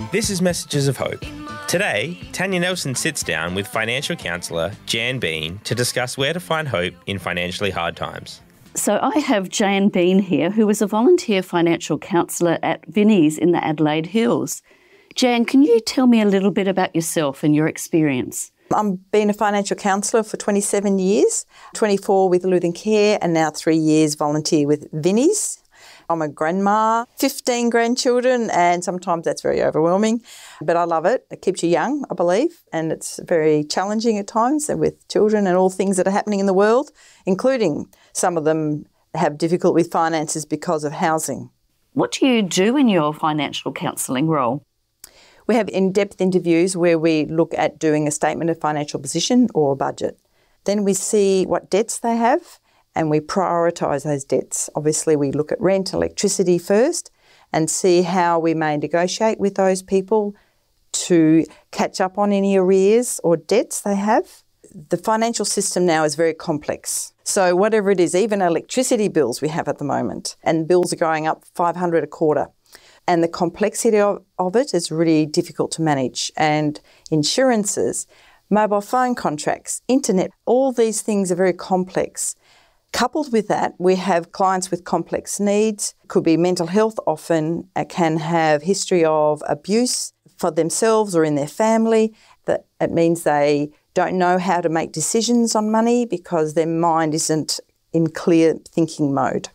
This is Messages of Hope. Today, Tanya Nelson sits down with financial counsellor Jan Bean to discuss where to find hope in financially hard times. So I have Jan Bean here, who is a volunteer financial counsellor at Vinnie's in the Adelaide Hills. Jan, can you tell me a little bit about yourself and your experience? I've been a financial counsellor for 27 years, 24 with Lutheran Care and now 3 years volunteer with Vinnie's. I'm a grandma, 15 grandchildren, and sometimes that's very overwhelming, but I love it. It keeps you young, I believe, and it's very challenging at times with children and all things that are happening in the world, including some of them have difficulty with finances because of housing. What do you do in your financial counselling role? We have in-depth interviews where we look at doing a statement of financial position or a budget. Then we see what debts they have and we prioritise those debts. Obviously, we look at rent, electricity first and see how we may negotiate with those people to catch up on any arrears or debts they have. The financial system now is very complex. So whatever it is, even electricity bills we have at the moment, and bills are going up $500 a quarter. And the complexity of it is really difficult to manage. And insurances, mobile phone contracts, internet, all these things are very complex. Coupled with that, we have clients with complex needs, could be mental health often, can have history of abuse for themselves or in their family. That it means they don't know how to make decisions on money because their mind isn't in clear thinking mode.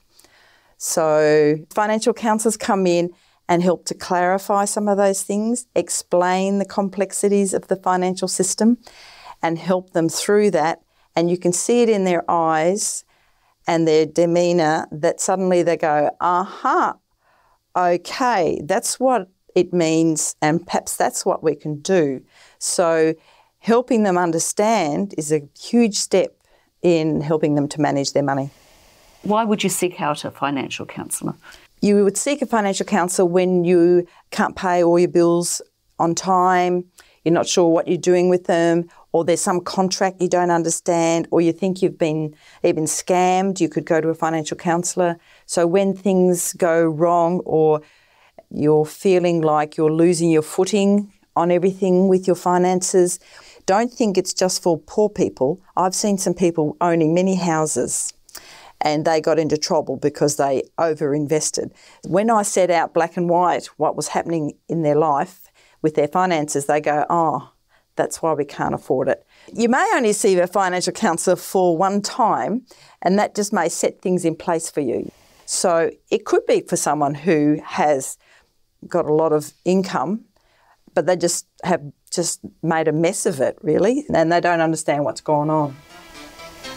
So financial counsellors come in and help to clarify some of those things, explain the complexities of the financial system and help them through that. And you can see it in their eyes and their demeanour that suddenly they go, aha, okay, that's what it means and perhaps that's what we can do. So helping them understand is a huge step in helping them to manage their money. Why would you seek out a financial counsellor? You would seek a financial counsellor when you can't pay all your bills on time, you're not sure what you're doing with them, or there's some contract you don't understand, or you think you've been even scammed, you could go to a financial counsellor. So when things go wrong or you're feeling like you're losing your footing on everything with your finances, don't think it's just for poor people. I've seen some people owning many houses and they got into trouble because they overinvested. When I set out black and white what was happening in their life with their finances, they go, oh, that's why we can't afford it. You may only see a financial counsellor for one time and that just may set things in place for you. So it could be for someone who has got a lot of income, but they just have made a mess of it, really, and they don't understand what's going on.